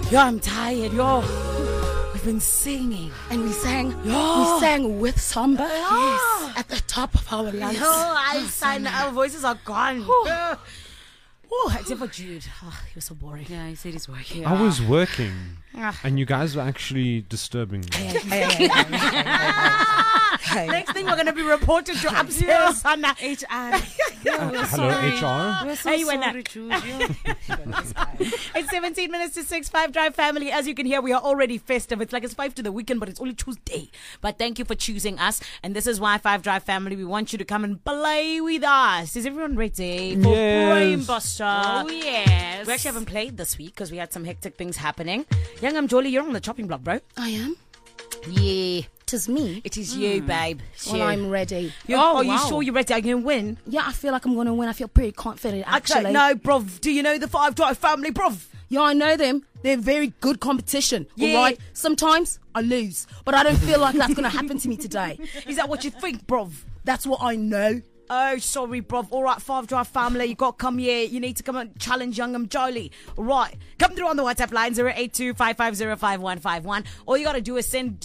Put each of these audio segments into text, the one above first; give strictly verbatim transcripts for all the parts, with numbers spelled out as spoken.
Yo, I'm tired, yo. We've been singing. And we sang, Yo. we sang with samba Yes. at the top of our lungs. Yo, I signed. Our voices are gone. Oh, except for Jude. Oh, he was so boring. Yeah, he said he's working. I was working, Ah. and you guys were actually disturbing me. Hey, hey, hey, hey, hey. Next thing, we're going to be reported to upstairs on the H R. Uh, hello, H R. We're so Hey, you went sorry, that- Jude. It's seventeen minutes to six, Five Drive family. As you can hear, we are already festive. It's like it's five to the weekend, but it's only Tuesday. But thank you for choosing us. And this is why Five Drive family, we want you to come and play with us. Is everyone ready for Yes. Brain Buster? Oh, yes. We actually haven't played this week because we had some hectic things happening. Young, I'm Jolie. You're on the chopping block, bro. I am. Yeah. Tis me. It is you, babe. It's Well, you. I'm ready. You- Oh, are you wow. sure you're ready? Are you going to win? Yeah, I feel like I'm going to win. I feel pretty confident, actually. Okay, no, bruv. Do you know the Five Drive family, bruv? Yeah, I know them. They're very good competition. Yeah. All right. Sometimes I lose, but I don't feel like that's going to happen to me today. Is that what you think, bruv? That's what I know. Oh, sorry, bruv. All right, Five Drive family, you got to come here. You need to come and challenge Young and Jolie. All right. Come through on the WhatsApp line, zero eight two, five five zero, five one five one. All you got to do is send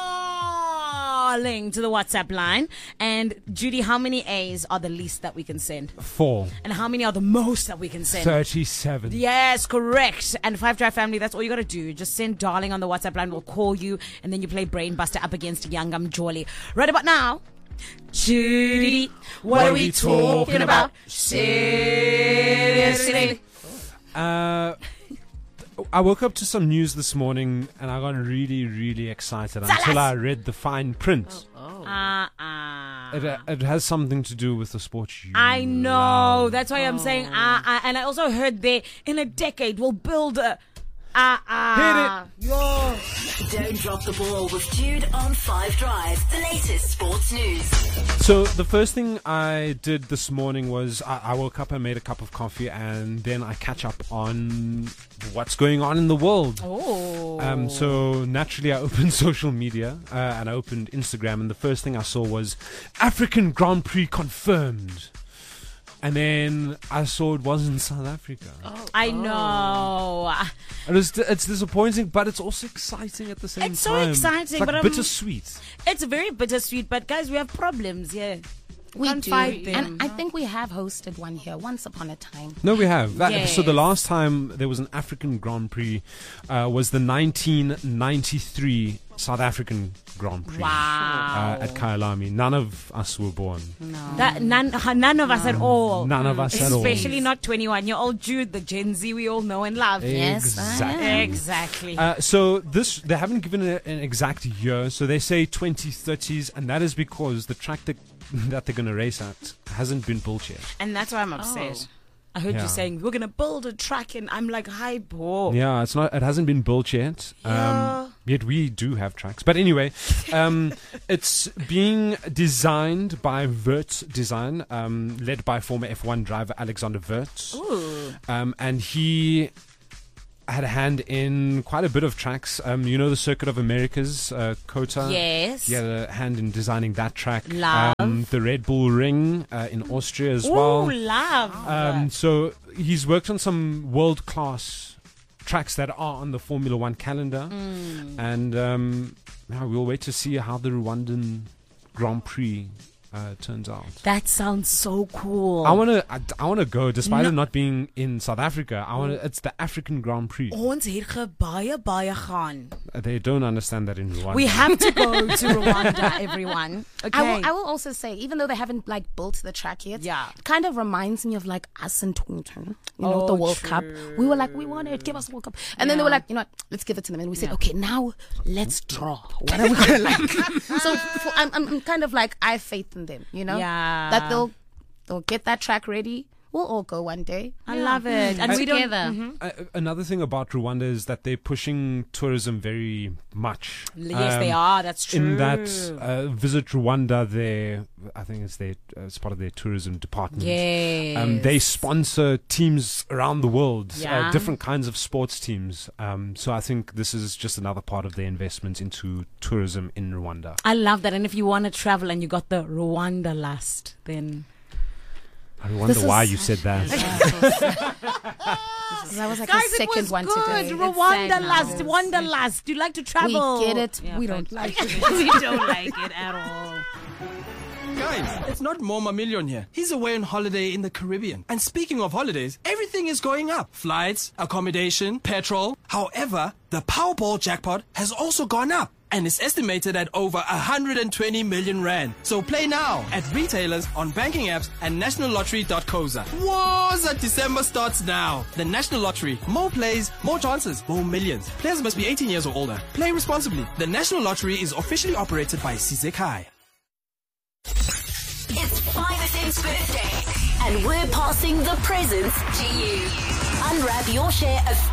darling to the WhatsApp line. And, Judy, how many A's are the least that we can send? Four. And how many are the most that we can send? Thirty-seven. Yes, correct. And Five Drive family, that's all you got to do. Just send darling on the WhatsApp line. We'll call you. And then you play Brain Buster up against Young and Jolie. Right about now, Judy, what, are we talking about? Seriously. Uh, I woke up to some news this morning, and I got really, really excited until I read the fine print. Uh-uh. It, uh, it has something to do with the sport you I know. love. That's why I'm saying uh-uh. And I also heard there, in a decade, we'll build a... Uh-uh. Hit Yo. Don't drop the ball with Jude on Five Drive, the latest sports news. So the first thing I did this morning was I, I woke up and made a cup of coffee, and then I catch up on what's going on in the world. Oh. Um, so naturally I opened social media uh, and I opened Instagram, and the first thing I saw was African Grand Prix confirmed. And then I saw it was in South Africa. I know. It was, it's disappointing, but it's also exciting at the same It's so time. exciting, It's like but I'm- bittersweet. It's very bittersweet, but guys, we have problems, yeah. We Can't do. fight them. And I think we have hosted one here once upon a time. No, we have. That, So the Yes. last time there was an African Grand Prix uh, was the nineteen ninety-three South African Grand Prix Wow. uh, at Kyalami. None of us were born. That none, none of us at all. None of us at all. Especially not twenty-one-year-old Jude, the Gen Z we all know and love. Yes, I Exactly. am. Exactly. Uh, so this they haven't given a, an exact year, so they say twenty thirties, and that is because the track that, that they're going to race at hasn't been built yet. and that's why I'm upset. I heard Yeah. you saying, we're going to build a track, and I'm like, hi, bro. Yeah, it's not. It hasn't been built yet. Yeah. Um, yet we do have tracks, but anyway, um, it's being designed by Vert Design, um, led by former F one driver Alexander Vert, Ooh. um, and he had a hand in quite a bit of tracks. Um, you know, the Circuit of Americas, uh, Kota. Yes. He had a hand in designing that track. Love. Um, the Red Bull Ring uh, in Austria as Ooh, well. love. Um, so he's worked on some world class tracks that are on the Formula One calendar, Mm. and um, now we'll wait to see how the Rwandan Grand Prix uh, turns out. That sounds so cool. I want to. I, I want to go, despite No. it not being in South Africa. I want. It's the African Grand Prix. Ons het baie baie gaan. They don't understand that in Rwanda. We have to go to Rwanda, everyone. Okay. I will, I will also say, even though they haven't like built the track yet, Yeah. it kind of reminds me of like us in twenty twenty, you know, Oh, the World Cup. true. We were like, we want it, give us the World Cup. And then they were Yeah. like, you know what, let's give it to them. And we said, okay, now let's draw. What are we going to like? So for, I'm, I'm I'm kind of like, I have faith in them, you know? Yeah. That they'll, they'll get that track ready. We'll all go one day. I love it. And we don't. Together. Mhm. Uh, another thing about Rwanda is that they're pushing tourism very much. Yes, they Um, are. That's true. In that, uh, visit Rwanda, there, I think it's their, uh, it's part of their tourism department. yes. Um, they sponsor teams around the world, Yeah. uh, different kinds of sports teams. Um, so I think this is just another part of their investment into tourism in Rwanda. I love that. And if you want to travel and you got the Rwanda last, then I wonder This why is you said that. That was like Guys, a second it was one good. today. It's Rwanda sad last, now. Wanderlust. Do you like to travel? We get it. Yeah, we but- don't like it. we don't like it at all. Guys, it's not Moma Million here. He's away on holiday in the Caribbean. And speaking of holidays, everything is going up. Flights, accommodation, petrol. However, the Powerball jackpot has also gone up and is estimated at over one hundred twenty million rand. So play now at retailers, on banking apps, and national lottery dot coza. Woza, December starts now. The National Lottery. More plays, more chances, more millions. Players must be eighteen years or older. Play responsibly. The National Lottery is officially operated by Sizekai. It's five F M's birthday, and we're passing the presents to you. Unwrap your share of